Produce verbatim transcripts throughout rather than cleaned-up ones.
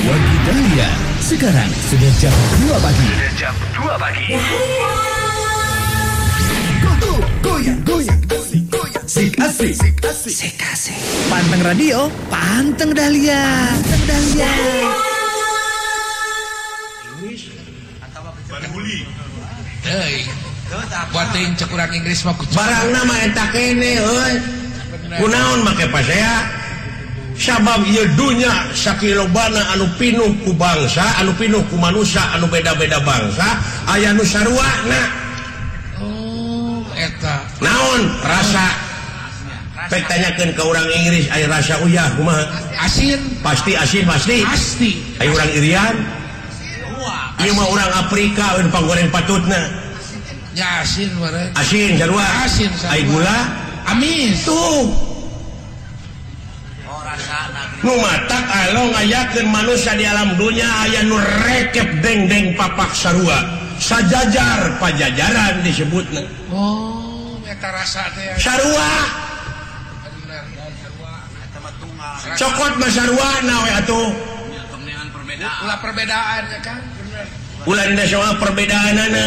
Wagi Dahlia. Sekarang sudah jam dua pagi. Sudah jam dua pagi. Go, goyang, goyang, goyang, goyang. Sik asik, sik asik, sik asik. Panteng radio, panteng Dahlia, panteng Dahlia. Hei, buat yang cek urang Inggris mah kucing. Barang nama eta kene, euy. Kunaon make pasea? Sabab ieu dunya sakilobana anu pinuh ku bangsa, anu pinuh ku manusia, anu beda-beda bangsa, aya nu saruana. Oh, eta. Naon rasa? Pek tanyakeun ka urang Inggris aya rasa uyah kumaha? Asin. Pasti asin pasti. Pasti. Aya urang Irian. Ieu mah urang Afrika we panggoreng patutna. Ya asin bareng. Asin sarua. Asin sarua. Aya gula. Amis. Tuh. Nu matak along ngayakeun manusia di alam dunia aya nu rekep deng-deng papak sarua. Sajajar pajajaran disebutna. Oh, eta rasa teh. Sarua. Cokot mah sarua na we atuh. Ulah perbedaan ya kan? Ulah dina soal perbedaanana.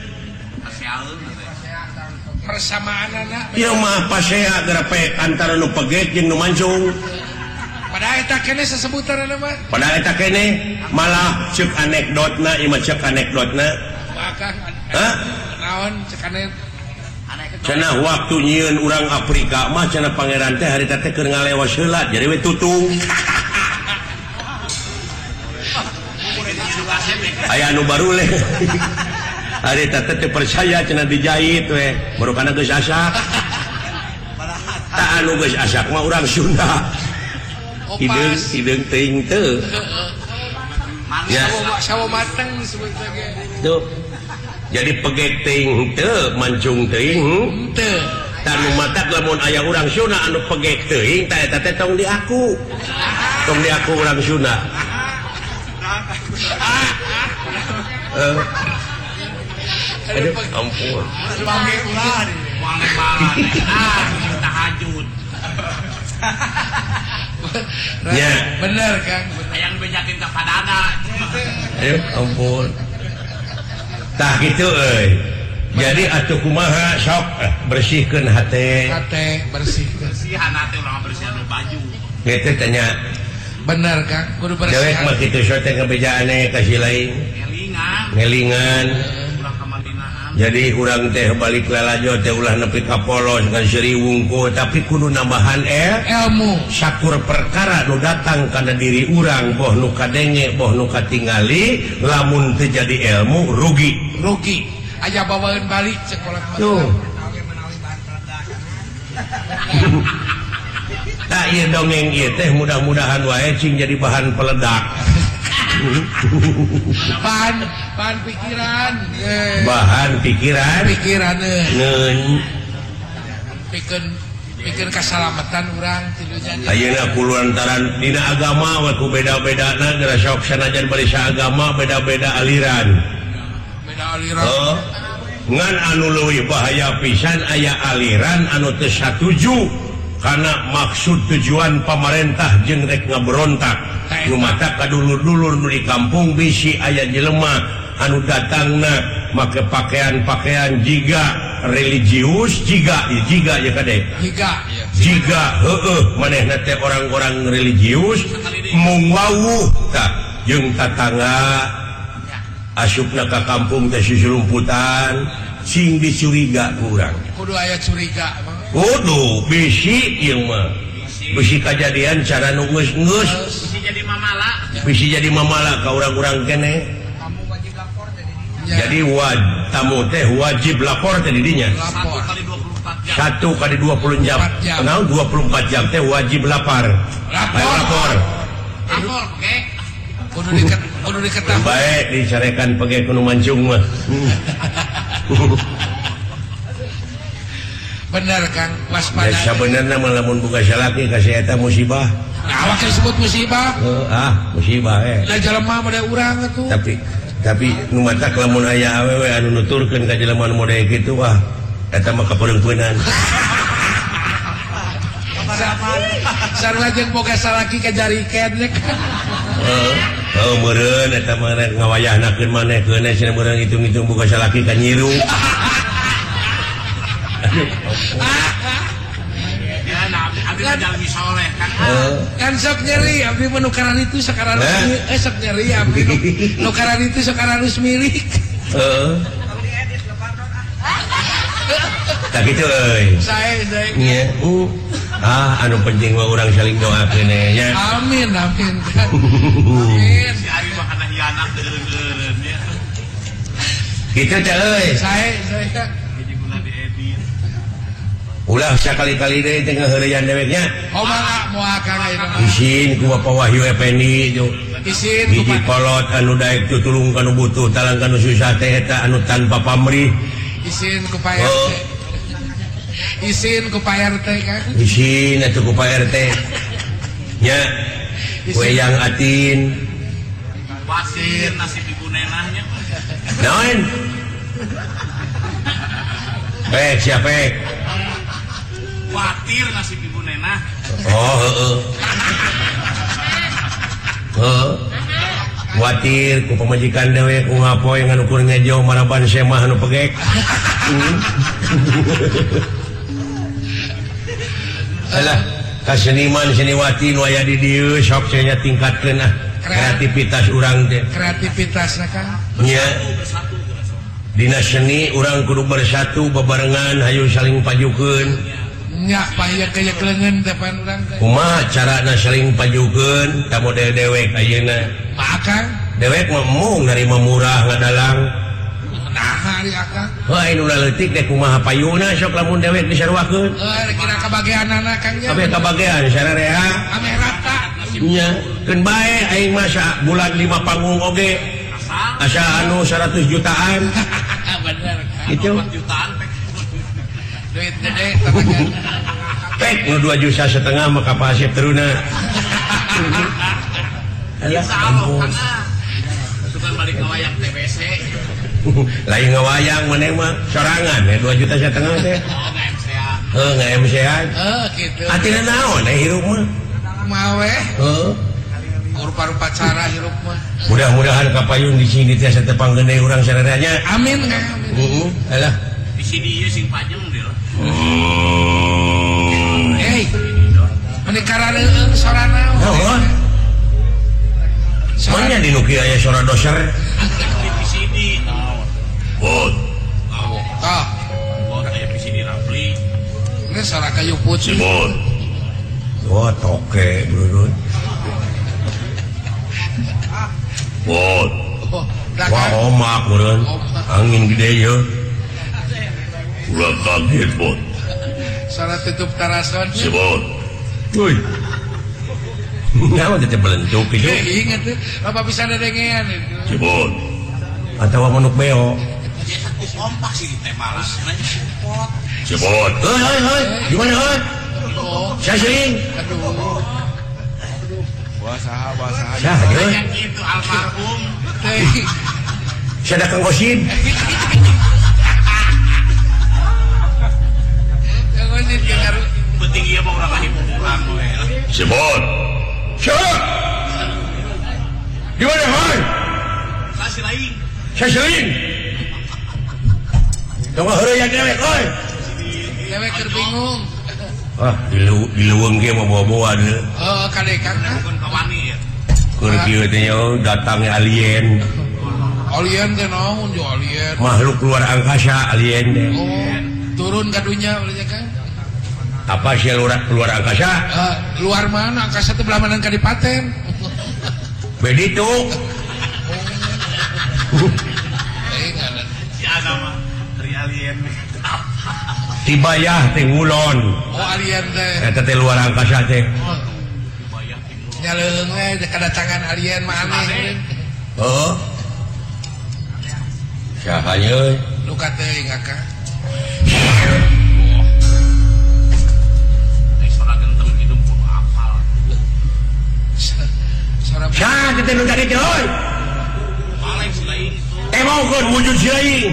Persamaanana. Ieu mah pasea grapek antara nu pegek jeung nu mancung. Padahal eta kene sesebutanna mah. Padahal eta kene malah ceuk anekdotna, ieu mah ceuk anekdotna. Bakang. Hah? Naon ceuk anekdot? Cenah waktu nyieun urang Afrika mah cenah pangeran teh harita teh keur ngalewas heula jadi we tutung. Aya anu baru leh. Harita teh percaya cenah dijahit we, baru kana geus asak. Tah anu geus asak mah urang Sunda. Hideung hideung teuing teu. Ya, sawo mateng sebutna ge. Tuh. Jadi pegek teuing teu, mancung teuing teu. Tanu matak lamun aya urang Sunda anu pegek teuing tah eta teh tong diaku. Tong diaku urang Sunda. Eh. Aduh, ampun. Sebagai ulah di wale-wale. Ah, tahajud. Ya, bener Kang. Yang bejakin ka padana. Aduh, ampun. Tah kitu euy. Jadi atuh kumaha sok eh, bersihkeun hate. Hate bersihkeun. Bersihan hate urang bersihan baju. Kitu tanya. Bener Kang, kudu bersih. Dewek mah kitu sok teh ngabejaane ka si lain. Ngelingan. Ngelingan. Urang kamandinaan. Jadi urang teh balik lalajo teh ulah nepi ka polos ngan seri wungkul tapi kudu nambahan el ilmu. Sakur perkara nu datang kana diri urang boh nu kadenge boh nu katingali lamun teu jadi ilmu rugi. Rugi. Aya bawaeun balik sekolah Tuh. Tah ieu dongeng ieu teh mudah-mudahan wae cing jadi bahan peledak. bahan bahan pikiran. Eh. Bahan pikiran. Pikiran eh. Neun. Pikeun pikeun kasalamatan urang tilunya. Ayeuna kuluantaran dina agama we ku beda-bedana geura sok sanajan bari saagama beda-beda aliran. Beda aliran. Oh. Ngan anu leuwih bahaya pisan aya aliran anu teu satuju kana maksud tujuan pamarentah jeung rek ngaberontak. Nu matak kadulur-dulur nu di kampung bisi aya jelema anu datangna make pakaian-pakaian jiga religius jiga jiga ya kadek. Jiga ya. Jiga heueuh manehna teh orang-orang religius mung wawuh tah jeung tatangga asupna ka kampung teh susulumputan sing dicuriga urang. Kudu aya curiga mah. Kudu bisi ieu mah. Bisi kajadian cara nu geus-geus. Bisi jadi mamala. Bisi jadi mamala ka urang-urang kene. Kamu wajib lapor teh didinya. Jadi waj tamu teh wajib lapor teh didinya. Lapor. satu kali dua puluh empat jam. satu kali dua puluh jam. Naon dua puluh empat jam teh wajib lapor. Lapor. Lapor. Lapor, oke. Kudu diket kudu diketahui. Baik dicarekan pege kudu mancung mah. Bener Kang, waspada. Ya sabenerna mah lamun boga salaki kasih eta musibah. Nah, awak disebut musibah. Uh, ah, musibah eh. Lah jelema mah urang atuh. Tapi tapi nu matak lamun aya awewe anu nuturkeun ka jelema nu model kitu wah eta mah kapereumpeunnan. Sarua jeung boga salaki ka jari ken. Heeh. Oh meureun eta mah ngawayahnakeun maneh keuna cenah meureun hitung-hitung boga salaki ka nyiru. Ya nah abdi jalmi soleh kan. Kan sok nyeri abdi mah nukaran itu sekarang eh sok nyeri abdi nukaran itu sekarang harus milik. Heeh. Tak gitu euy. Sae sae. Nya. Ah anu penting mah urang saling doakeun nya. Amin amin. Amin. Si ari mah kana hianat eureun nya. Kitu teh euy. Sae sae Kang. Jadi guna diedit. Ulah sakali-kali deui teh ngaheureyan deweknya. Oh mangga moal Kang ayeuna. Isin ku Bapak Wahyu Effendi jo. Isin ku Hiji kolot anu daek tutulung kanu butuh talang kanu susah teh eta anu tanpa pamrih. Isin ku Pak R T. Isin ku Pak R T Kang. Isin atuh ku Pak R T. Nya. Weyang atin. Pasir nasib ibu nenahnya. Naon? Eh, siapa? Khawatir nasib ibu nenah. Oh, heeh. Heeh. Khawatir ku pamajikan dewe ku ngapoe nganu ukur ngejo maraban semah anu pegek. Alah, ka seniman seniwati nu aya di dieu sok cenah tingkatkeun ah kreativitas urang teh. Kreativitasna Kang. Nya. Dina seni urang kudu bersatu bebarengan hayu saling pajukeun. Nya payah kaya kelengen depan urang teh. Kumaha carana saling pajukeun ka model dewek ayeuna? Akang Dewek mah mung narima murah ngadalang. nah hari Akang. Wah, anu leutik deh kumaha payuna sok lamun dewek disaruakeun. Eh kira kabageanana Kang nya. Kabeh kabagean sarerea. Ame rata. Nya, keun bae aing mah sa bulan lima panggung oge. Asa anu seratus jutaan. Bener Kang. Gitu. Jutaan pek. Duit gede tenaga. Pek nu dua juta setengah mah kapasep teruna. Alah, ampun. Sukan balik ngawayang T B C. Lain ngawayang maneh mah sorangan ya dua juta setengah teh. Oh, nge M C A. Heuh, nge-M C-an. Eh kitu. Atina naon eh hirup mah? Mawe Heuh. rupa-rupa cara hirup mah. Mudah-mudahan kapayun di sini teh satepang gede urang sarereanya. Amin Kang. Amin. Heeh. Alah. Di sini ieu sing panjang deul. Hei. Meni karareueung sorana. Naon? Soalnya di nuki aya sora doser. Di sini. Bot. Tah. Bot aya di sini Rapli. Ini suara kayu putih. Bot. Wah, toke, brudut. Bot. Oh, dah Wah, Kang. omak, meureun. Angin gede ye. Ulah kaget, Bot. Suara tutup tarason. Bot. Woi. Ngawa teh belentuk kitu. Eh, ingat tuh, apa bisa dedengean itu. Bot. Atawa manuk beo. Kompak sih di Temalang. Nanya support. Bot. Heuh, heuh, heuh. Gimana, heuh? Oh, Saya sering. aduh. Wah, saha, wah, saha. Sah, heuh. Yang itu almarhum. Teh. Saya Kang Gosin. Yang wajib ke ngaruh. Penting ieu mah urang hiburan we. Bot. Siapa? Gimana, heuh? Kasih lain. Saya sering. Tunggu heureuyang dewek, oi. Dewek keur bingung. Ah, di lu di leuweung ge mah bawa-bawa deui. Oh, kadekang nah. Bukan kawani ya. Keur kieu teh datangnya alien. Alien teh naon jo alien. Makhluk luar angkasa alien deh. Oh, turun ka dunya urang Kang. Apa sih luar luar angkasa? Eh, luar mana angkasa teh belah mana kadipaten. Begitu. Eh, ngaran. Si Ada mah dari alien. Tibayah teh ngulon. Oh, alien teh. Eta teh luar angkasa teh. Nyaleung we kedatangan alien mah aneh. Heeh. Saha ye? Luka teuing Kang. Suara genteng hidup kudu apal. Suara Sah teh nu tadi teh euy. Paling si lain itu. Emokeun wujud seuing.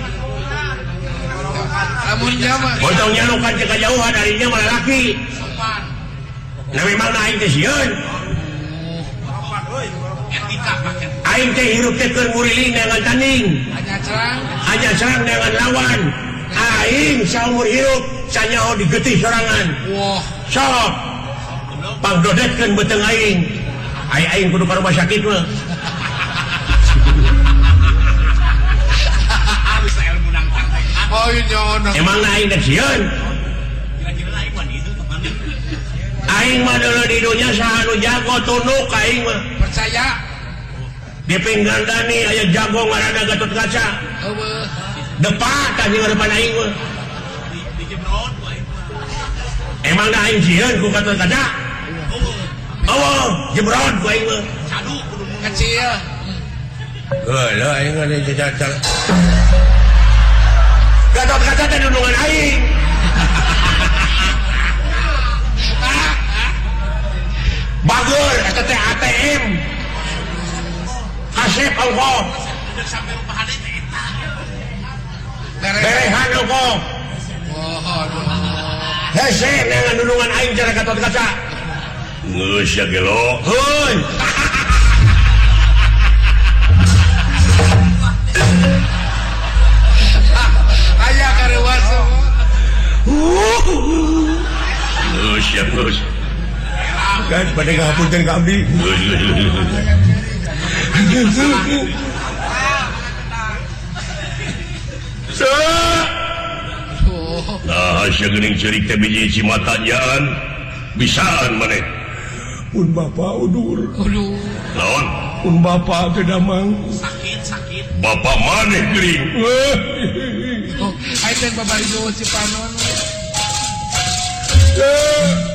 lamun jama. Botong nyalukan ke kejauhan harinya malah laki. Sopan. Nah memang naik teh sieun. aing teh hirup teh keur muriling dengan tanding hanya cerang hanya serang dengan lawan aing saumur hirup sanyaho digetih sorangan wah sok pangdodetkeun beuteung aing aing aing kudu ka rumah sakit mah oh nyono emang aing teh sieun aing mah dulu di dunia saha nu jago tunduk aing mah percaya di pinggang Dani aya jago ngaranna Gatot Kaca eueuh depat anjing ngarepan aing mah emang da aing sieun ku Gatot Kaca oh jemrod ku aing mah kecil heuh aing mah cacat Gatot Kaca teh nulungan aing bager eta teh A T M kasep ongko berehan ongko hese dengan nulungan aing cara Gatot Kaca geus ya gelo heuy aya kareuwas geus ya geus kan pada ngapunten ka abdi nah geuning cerik teh biji cimatanyaan bisaan maneh pun bapak udur aduh lawan pun bapak teh damang sakit sakit bapak maneh geuning oh aing teh babarigo cipanon Eh